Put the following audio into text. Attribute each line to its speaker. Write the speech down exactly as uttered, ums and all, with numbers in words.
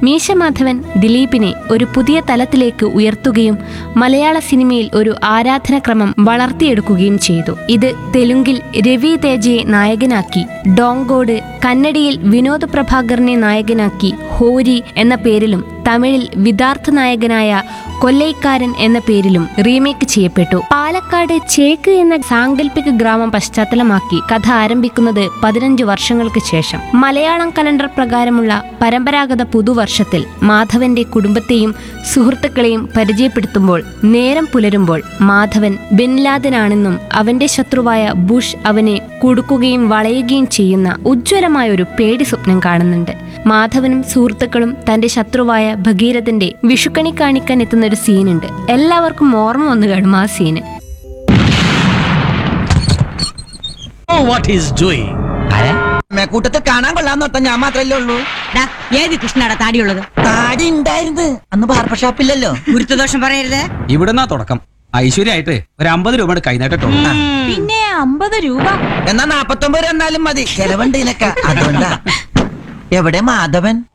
Speaker 1: മീശമാധവൻ ദിലീപിനെ ഒരു പുതിയ തലത്തിലേക്ക് ഉയർത്തുകയും മലയാള സിനിമയിൽ ഒരു ആരാധനക്രമം വളർത്തിയെടുക്കുകയും ചെയ്തു. ഇത് തെലുങ്കിൽ രവി തേജയെ നായകനാക്കി, ഡോങ്കോട് കന്നഡയിൽ വിനോദ് പ്രഭാകറിനെ നായകനാക്കി ഹോരി എന്ന പേരിലും തമിഴിൽ വിദാർത്ഥ നായകനായ കൊല്ലൈക്കാരൻ എന്ന പേരിലും റീമേക്ക് ചെയ്യപ്പെട്ടു. പാലക്കാട് ചേക്ക് എന്ന സാങ്കല്പിക ഗ്രാമം പശ്ചാത്തലമാക്കി കഥ ആരംഭിക്കുന്നത് പതിനഞ്ച് വർഷങ്ങൾക്ക് ശേഷം. മലയാളം കലണ്ടർ പ്രകാരമുള്ള പരമ്പരാഗത പുതുവർഷത്തിൽ മാധവന്റെ കുടുംബത്തെയും സുഹൃത്തുക്കളെയും പരിചയപ്പെടുത്തുമ്പോൾ നേരം പുലരുമ്പോൾ മാധവൻ ബിൻലാദനാണെന്നും അവന്റെ ശത്രുവായ ബുഷ് അവനെ കുടുക്കുകയും വളയുകയും ചെയ്യുന്ന ഉജ്ജ്വലമായ ഒരു പേടി സ്വപ്നം കാണുന്നുണ്ട്. മാധവനും സുഹൃത്തുക്കളും തന്റെ ശത്രുവായ ഭഗീരഥന്റെ വിഷുക്കണി കാണിക്കാൻ എത്തുന്ന ഒരു സീനുണ്ട്. എല്ലാവർക്കും ഓർമ്മ വന്നു കാണും ആ സീന്.
Speaker 2: കൂട്ടത്തിൽ കാണാൻ കൊള്ളാന്നോട്ട ഞാൻ മാത്രല്ലേ ഉള്ളൂ.
Speaker 3: ഏത് കൃഷ്ണയുടെ താടിയുള്ളത്?
Speaker 2: താടി ഉണ്ടായിരുന്നു അന്ന് ബാർബർ ഷോപ്പില്ലല്ലോ.
Speaker 3: ഗുരുത്വദോഷം പറയരുത്.
Speaker 4: ഇവിടുന്നാ തുടക്കം. ഐശ്വര്യായിട്ട് ഒരു അമ്പത് രൂപയുടെ കൈനീട്ടോ.
Speaker 3: പിന്നെ അമ്പത് രൂപ
Speaker 2: എന്നാ നാപ്പത്തൊമ്പത് എന്നാലും മതി. ചെലവുണ്ട് ഇതിനൊക്കെ. അതുകൊണ്ടാ. എവിടെ മാധവൻ?